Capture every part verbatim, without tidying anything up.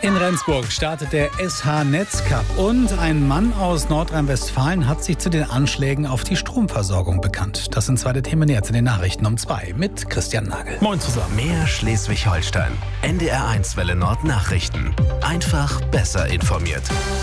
In Rendsburg startet der S H-Netzcup und ein Mann aus Nordrhein-Westfalen hat sich zu den Anschlägen auf die Stromversorgung bekannt. Das sind zwei der Themen jetzt in den Nachrichten um zwei mit Christian Nagel. Moin zusammen. Mehr Schleswig-Holstein. N D R eins Welle Nord Nachrichten. Einfach besser informiert.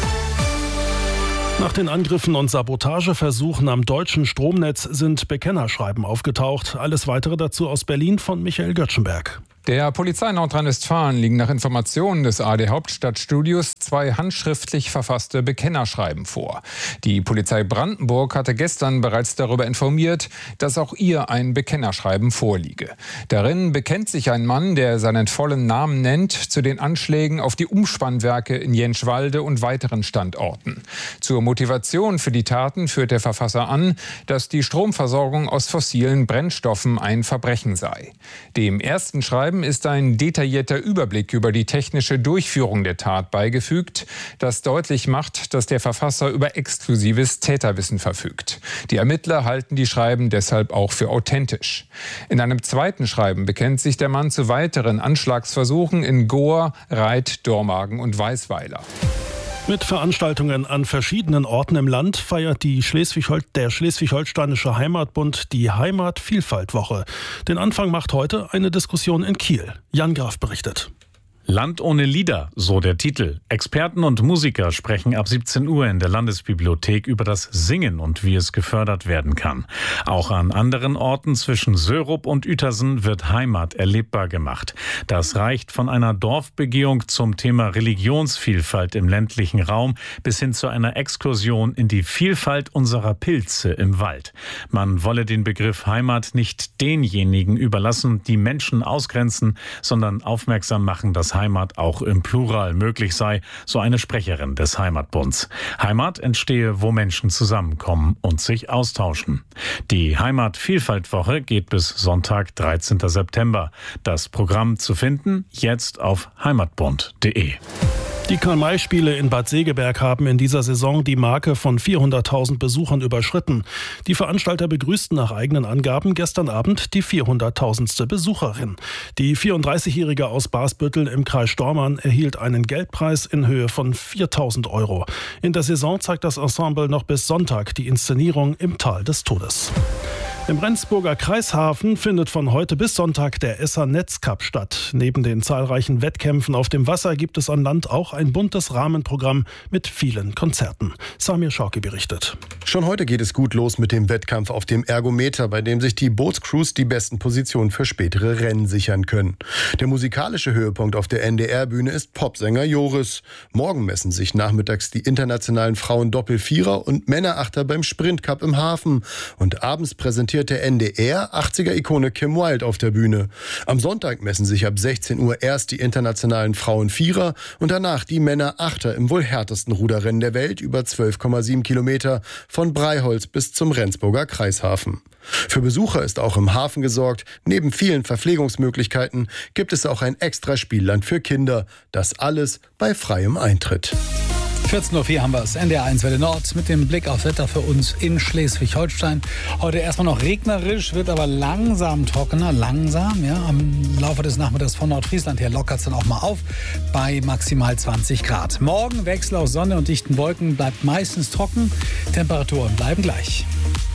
Nach den Angriffen und Sabotageversuchen am deutschen Stromnetz sind Bekennerschreiben aufgetaucht. Alles Weitere dazu aus Berlin von Michael Göttschenberg. Der Polizei Nordrhein-Westfalen liegen nach Informationen des A R D Hauptstadtstudios zwei handschriftlich verfasste Bekennerschreiben vor. Die Polizei Brandenburg hatte gestern bereits darüber informiert, dass auch ihr ein Bekennerschreiben vorliege. Darin bekennt sich ein Mann, der seinen vollen Namen nennt, zu den Anschlägen auf die Umspannwerke in Jentschwalde und weiteren Standorten. Zur Motivation für die Taten führt der Verfasser an, dass die Stromversorgung aus fossilen Brennstoffen ein Verbrechen sei. Dem ersten Schreiben ist ein detaillierter Überblick über die technische Durchführung der Tat beigefügt, das deutlich macht, dass der Verfasser über exklusives Täterwissen verfügt. Die Ermittler halten die Schreiben deshalb auch für authentisch. In einem zweiten Schreiben bekennt sich der Mann zu weiteren Anschlagsversuchen in Gohr, Reit, Dormagen und Weißweiler. Mit Veranstaltungen an verschiedenen Orten im Land feiert die Schleswig-Hol- der Schleswig-Holsteinische Heimatbund die Heimatvielfaltwoche. Den Anfang macht heute eine Diskussion in Kiel. Jan Graf berichtet. Land ohne Lieder, so der Titel. Experten und Musiker sprechen ab siebzehn Uhr in der Landesbibliothek über das Singen und wie es gefördert werden kann. Auch an anderen Orten zwischen Sörup und Uetersen wird Heimat erlebbar gemacht. Das reicht von einer Dorfbegehung zum Thema Religionsvielfalt im ländlichen Raum bis hin zu einer Exkursion in die Vielfalt unserer Pilze im Wald. Man wolle den Begriff Heimat nicht denjenigen überlassen, die Menschen ausgrenzen, sondern aufmerksam machen, dass Heimat auch im Plural möglich sei, so eine Sprecherin des Heimatbunds. Heimat entstehe, wo Menschen zusammenkommen und sich austauschen. Die Heimatvielfaltwoche geht bis Sonntag, dreizehnten September. Das Programm zu finden jetzt auf heimatbund punkt de. Die Karl-May-Spiele in Bad Segeberg haben in dieser Saison die Marke von vierhunderttausend Besuchern überschritten. Die Veranstalter begrüßten nach eigenen Angaben gestern Abend die vierhunderttausendste Besucherin. Die vierunddreißigjährige aus Basbüttel im Kreis Stormarn erhielt einen Geldpreis in Höhe von viertausend Euro. In der Saison zeigt das Ensemble noch bis Sonntag die Inszenierung im Tal des Todes. Im Rendsburger Kreishafen findet von heute bis Sonntag der S H-Netzcup statt. Neben den zahlreichen Wettkämpfen auf dem Wasser gibt es an Land auch ein buntes Rahmenprogramm mit vielen Konzerten. Samir Schauki berichtet. Schon heute geht es gut los mit dem Wettkampf auf dem Ergometer, bei dem sich die Bootscrews die besten Positionen für spätere Rennen sichern können. Der musikalische Höhepunkt auf der N D R-Bühne ist Popsänger Joris. Morgen messen sich nachmittags die internationalen Frauen-Doppel-Vierer und Männer-Achter beim Sprintcup im Hafen. Und abends präsentiert der N D R achtziger-Ikone Kim Wilde auf der Bühne. Am Sonntag messen sich ab sechzehn Uhr erst die internationalen Frauen-Vierer und danach die Männer-Achter im wohl härtesten Ruderrennen der Welt über zwölf Komma sieben Kilometer von Breiholz bis zum Rendsburger Kreishafen. Für Besucher ist auch im Hafen gesorgt. Neben vielen Verpflegungsmöglichkeiten gibt es auch ein extra Spielland für Kinder. Das alles bei freiem Eintritt. vierzehn Uhr vier haben wir es, N D R eins Welle Nord mit dem Blick aufs Wetter für uns in Schleswig-Holstein. Heute erstmal noch regnerisch, wird aber langsam trockener, langsam. Ja, am Laufe des Nachmittags von Nordfriesland her lockert es dann auch mal auf bei maximal zwanzig Grad. Morgen Wechsel aus Sonne und dichten Wolken, bleibt meistens trocken, Temperaturen bleiben gleich.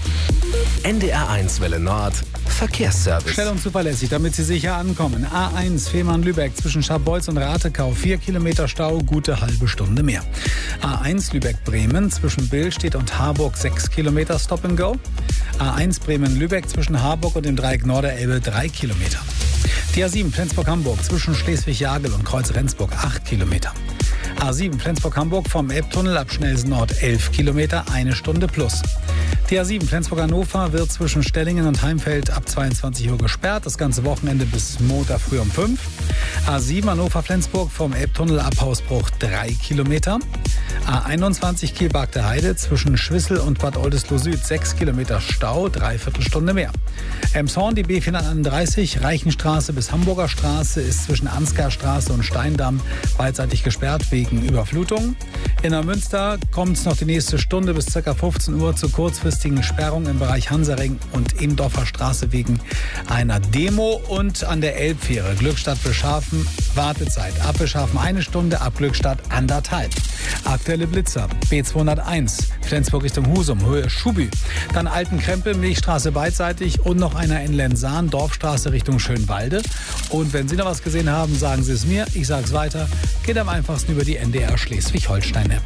N D R eins Welle Nord Verkehrsservice. Schnell und zuverlässig, damit Sie sicher ankommen. A eins Fehmarn-Lübeck zwischen Scharbeutz und Ratekau. vier Kilometer Stau, gute halbe Stunde mehr. A eins Lübeck-Bremen zwischen Billstedt und Harburg. sechs Kilometer Stop and Go. A eins Bremen-Lübeck zwischen Harburg und dem Dreieck Norderelbe. drei Kilometer. Die A sieben Flensburg-Hamburg zwischen Schleswig-Jagel und Kreuz-Rendsburg. acht Kilometer. A sieben Flensburg-Hamburg vom Elbtunnel ab Schnelsen Nord. elf Kilometer, eine Stunde plus. Die A sieben Flensburg-Hannover wird zwischen Stellingen und Heimfeld ab zweiundzwanzig Uhr gesperrt. Das ganze Wochenende bis Montag früh um fünf. A sieben Hannover-Flensburg vom Elbtunnel ab Hausbruch drei Kilometer. A einundzwanzig Kiel-Bagde Heide zwischen Schwissel und Bad Oldesloe Süd sechs Kilometer Stau, dreiviertel Stunde mehr. Emshorn, die B vierhunderteinunddreißig, Reichenstraße bis Hamburger Straße ist zwischen Ansgarstraße und Steindamm beidseitig gesperrt wegen Überflutung. In Neumünster kommt es noch die nächste Stunde bis ca. fünfzehn Uhr zu kurzfristigen Sperrungen im Bereich Hansaring und Imdorfer Straße wegen einer Demo. Und an der Elbfähre Glückstadt-Wilschafen Wartezeit. Ab Wilschafen eine Stunde, ab Glückstadt anderthalb. Aktuelle Blitzer. B zweihunderteins, Flensburg Richtung Husum, Höhe Schubü. Dann Altenkrempel, Milchstraße beidseitig und noch einer in Lensahn, Dorfstraße Richtung Schönwalde. Und wenn Sie noch was gesehen haben, sagen Sie es mir. Ich sage es weiter. Geht am einfachsten über die N D R Schleswig-Holstein-App.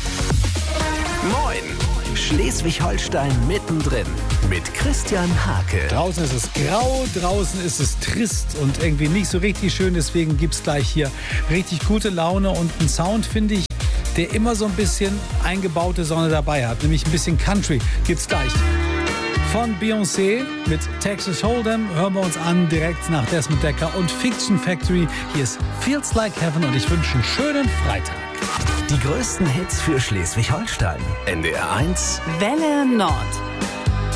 Moin! Schleswig-Holstein mittendrin mit Christian Hake. Draußen ist es grau, draußen ist es trist und irgendwie nicht so richtig schön. Deswegen gibt es gleich hier richtig gute Laune und einen Sound, finde ich, der immer so ein bisschen eingebaute Sonne dabei hat. Nämlich ein bisschen Country gibt's gleich. Von Beyoncé mit Texas Hold'em hören wir uns an, direkt nach Desmond Decker und Fiction Factory. Hier ist Feels Like Heaven und ich wünsche einen schönen Freitag. Die größten Hits für Schleswig-Holstein. N D R eins Welle Nord.